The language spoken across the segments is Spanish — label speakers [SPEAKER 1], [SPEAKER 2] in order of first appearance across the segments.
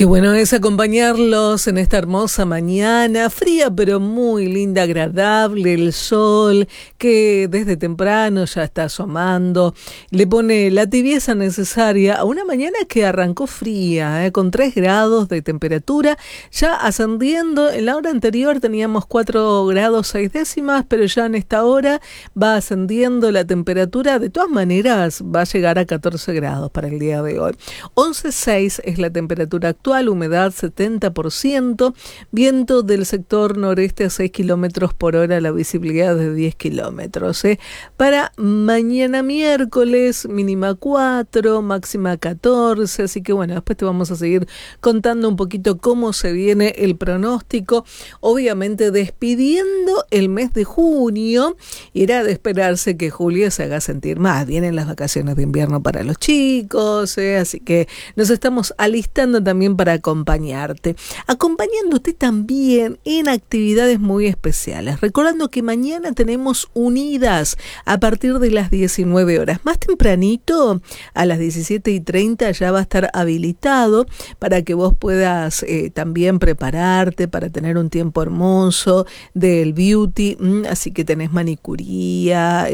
[SPEAKER 1] Qué bueno es acompañarlos en esta hermosa mañana, fría pero muy linda, agradable, el sol que desde temprano ya está asomando, le pone la tibieza necesaria a una mañana que arrancó fría, con 3 grados de temperatura, ya ascendiendo. En la hora anterior teníamos 4 grados 6 décimas, pero ya en esta hora va ascendiendo la temperatura. De todas maneras va a llegar a 14 grados para el día de hoy. 11,6 es la temperatura actual, humedad 70%, viento del sector noreste a 6 kilómetros por hora, la visibilidad de 10 kilómetros. Para mañana miércoles, mínima 4, máxima 14, así que bueno, después te vamos a seguir contando un poquito cómo se viene el pronóstico, obviamente despidiendo el mes de junio. Y era de esperarse que julio se haga sentir más, vienen las vacaciones de invierno para los chicos, así que nos estamos alistando también para acompañándote también en actividades muy especiales. Recordando que mañana tenemos Unidas a partir de las 19 horas. Más tempranito, a las 17:30, ya va a estar habilitado para que vos puedas también prepararte para tener un tiempo hermoso del beauty. Así que tenés manicuría,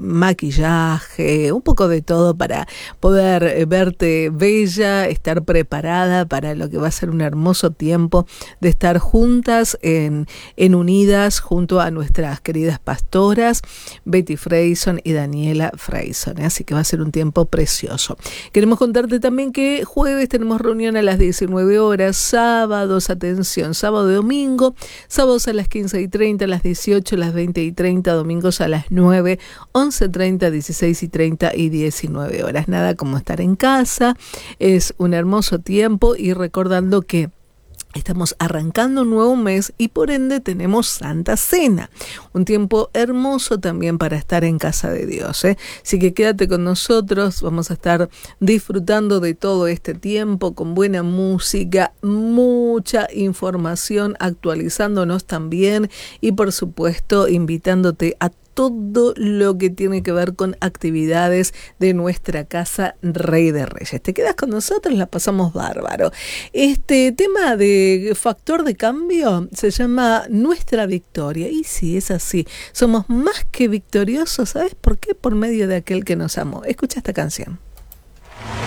[SPEAKER 1] maquillaje, un poco de todo para poder verte bella, estar preparada para lo que va a ser un hermoso tiempo de estar juntas en Unidas junto a nuestras queridas pastoras Betty Freyson y Daniela Freyson, así que va a ser un tiempo precioso. Queremos contarte también que jueves tenemos reunión a las 19 horas, sábados, atención, sábado y domingo, sábados a las 15:30, a las 18, a las 20:30, domingos a las 9, 11:30, 16:30 y 19 horas. Nada como estar en casa, es un hermoso tiempo. Y recordando que estamos arrancando un nuevo mes y por ende tenemos Santa Cena, un tiempo hermoso también para estar en casa de Dios, Así que quédate con nosotros, vamos a estar disfrutando de todo este tiempo con buena música, mucha información, actualizándonos también y por supuesto invitándote a todo lo que tiene que ver con actividades de nuestra casa Rey de Reyes. Te quedas con nosotros, la pasamos bárbaro. Este tema de factor de cambio se llama Nuestra Victoria. Y sí, es así. Somos más que victoriosos, ¿sabes por qué? Por medio de aquel que nos amó. Escucha esta canción.